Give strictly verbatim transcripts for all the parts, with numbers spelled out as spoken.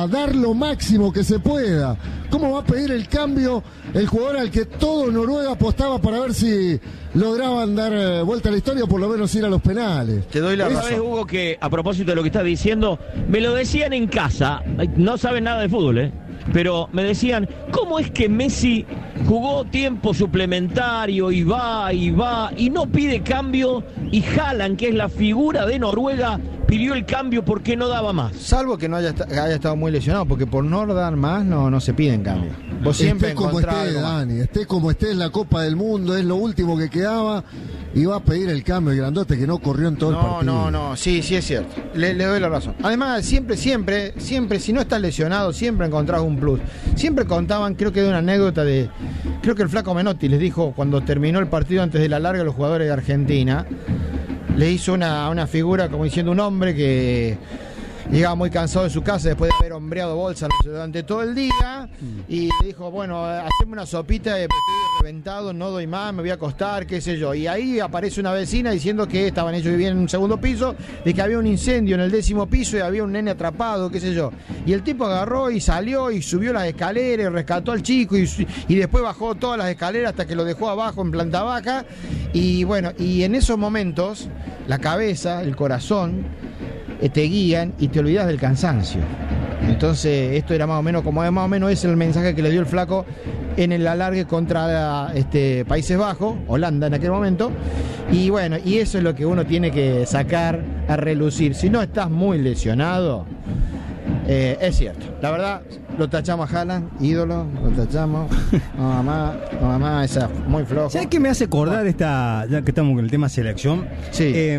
a dar lo máximo que se pueda. ¿Cómo va a pedir el cambio el jugador al que todo Noruega apostaba para ver si lograban dar eh, vuelta a la historia o por lo menos ir a los penales? Te doy la razón. ¿Sabes, Hugo, que a propósito de lo que estás diciendo, me lo decían en casa, no saben nada de fútbol, ¿eh? Pero me decían, ¿cómo es que Messi jugó tiempo suplementario y va y va y no pide cambio? Y Haaland, que es la figura de Noruega, pidió el cambio porque no daba más. Salvo que no haya, haya estado muy lesionado, porque por no dar más no, no se piden cambio. Vos siempre esté como esté, Dani, esté como esté en la Copa del Mundo, es lo último que quedaba, y va a pedir el cambio el grandote que no corrió en todo no, el partido. No, no, no, sí, sí es cierto. Le, le doy la razón. Además, siempre, siempre, siempre, si no estás lesionado, siempre encontrás un plus. Siempre contaban, creo que de una anécdota de, creo que el flaco Menotti les dijo cuando terminó el partido antes de la larga a los jugadores de Argentina, le hizo una, una figura como diciendo un hombre que llegaba muy cansado de su casa después de haber hombreado bolsa durante todo el día y le dijo, bueno, haceme una sopita, estoy reventado, no doy más, me voy a acostar, qué sé yo. Y ahí aparece una vecina diciendo que estaban ellos viviendo en un segundo piso, de que había un incendio en el décimo piso y había un nene atrapado, qué sé yo. Y el tipo agarró y salió y subió las escaleras y rescató al chico y, y después bajó todas las escaleras hasta que lo dejó abajo en planta baja. Y bueno, y en esos momentos la cabeza, el corazón te guían y te olvidas del cansancio. Entonces esto era más o menos como más o menos es el mensaje que le dio el flaco en el alargue contra este, Países Bajos, Holanda en aquel momento. Y bueno, y eso es lo que uno tiene que sacar a relucir. Si no estás muy lesionado, eh, es cierto, la verdad lo tachamos a Haaland, ídolo, lo tachamos. No, mamá, no, mamá, esa muy flojo. ¿Sabes qué me hace acordar esta, ya que estamos con el tema selección? Sí. Eh,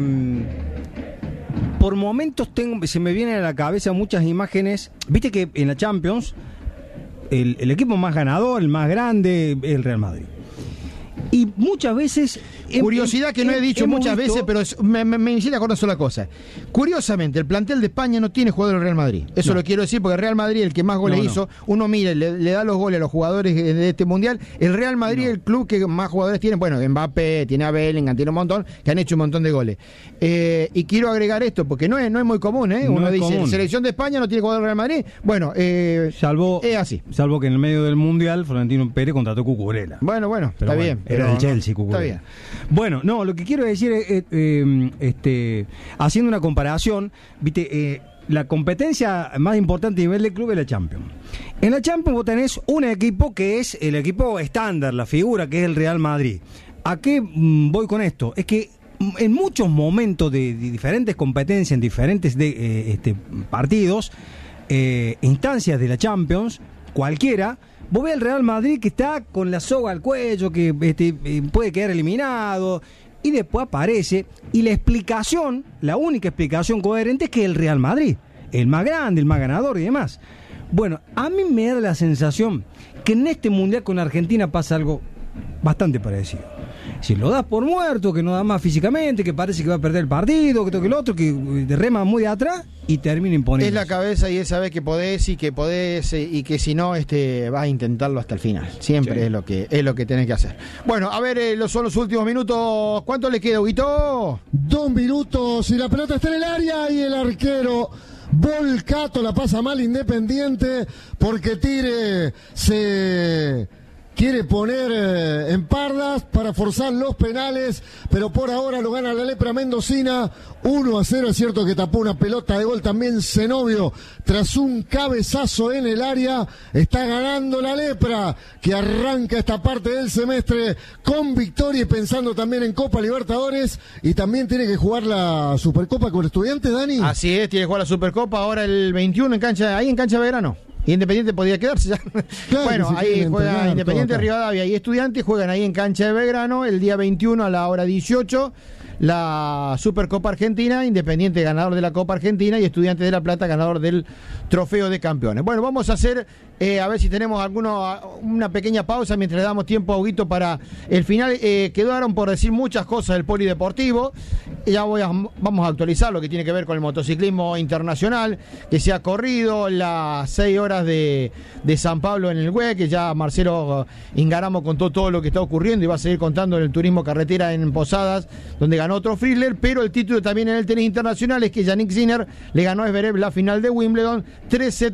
Por momentos tengo, se me vienen a la cabeza muchas imágenes. Viste que en la Champions el, el equipo más ganador, el más grande, es el Real Madrid. Y muchas veces... Curiosidad que no he dicho muchas veces, pero es, me, me, me incita a acordar sola cosa. Curiosamente, el plantel de España no tiene jugadores del Real Madrid. Eso no. lo quiero decir porque el Real Madrid, el que más goles no, no. hizo, uno mira, le, le da los goles a los jugadores de este mundial. El Real Madrid es no. el club que más jugadores tiene. Bueno, Mbappé, tiene a Bellingham, tiene un montón, que han hecho un montón de goles. Eh, y quiero agregar esto, porque no es, no es muy común, ¿eh? Uno no dice, común. Selección de España no tiene jugador del Real Madrid. Bueno, eh, salvo, es así. Salvo que en el medio del mundial, Florentino Pérez contrató a Cucurella. Bueno, bueno, pero está bueno, bien. Era pero el Chelsea, no, Cucurella. Está bien. Bueno, no, lo que quiero decir es, eh, eh, este, haciendo una comparación, viste, eh, la competencia más importante a nivel de club es la Champions. En la Champions vos tenés un equipo que es el equipo estándar, la figura, que es el Real Madrid. ¿A qué mm, voy con esto? Es que en muchos momentos de, de diferentes competencias, en diferentes de, eh, este, partidos, eh, instancias de la Champions, cualquiera, vos ves al Real Madrid que está con la soga al cuello, que este, puede quedar eliminado, y después aparece, y la explicación, la única explicación coherente es que es el Real Madrid, el más grande, el más ganador y demás. Bueno, a mí me da la sensación que en este Mundial con Argentina pasa algo bastante parecido. Si lo das por muerto, que no da más físicamente, que parece que va a perder el partido, que todo que el otro, que te rema muy de atrás y termina imponiendo. Es la cabeza y es saber que podés y que podés y que si no este vas a intentarlo hasta el final. Siempre sí. es lo que es lo que tenés que hacer. Bueno, a ver, eh, son los últimos minutos. ¿Cuánto le queda, Huguito? Dos minutos y la pelota está en el área y el arquero Volcato la pasa mal Independiente porque Tigre se quiere poner eh, en pardas para forzar los penales, pero por ahora lo gana la lepra mendocina, uno a cero. Es cierto que tapó una pelota de gol también Zenobio, tras un cabezazo en el área. Está ganando la lepra, que arranca esta parte del semestre con victoria y pensando también en Copa Libertadores, y también tiene que jugar la Supercopa con Estudiantes, Dani. Así es, tiene que jugar la Supercopa ahora el veintiuno en cancha, ahí en cancha Belgrano. Independiente podía quedarse ya. Claro, bueno, si ahí juega Independiente Rivadavia y Estudiantes, juegan ahí en cancha de Belgrano el día veintiuno a la hora dieciocho. La Supercopa Argentina, Independiente ganador de la Copa Argentina y Estudiantes de La Plata ganador del Trofeo de Campeones. Bueno, vamos a hacer, eh, a ver si tenemos alguno, una pequeña pausa mientras le damos tiempo a Huguito para el final. Eh, quedaron por decir muchas cosas del polideportivo. Ya voy a, vamos a actualizar lo que tiene que ver con el motociclismo internacional, que se ha corrido las seis horas de, de San Pablo en el W E, que ya Marcelo Ingaramo contó todo lo que está ocurriendo y va a seguir contando en el turismo carretera en Posadas, donde ganó otro Frizzler, pero el título también en el tenis internacional es que Yannick Sinner le ganó a Zverev la final de Wimbledon tres sets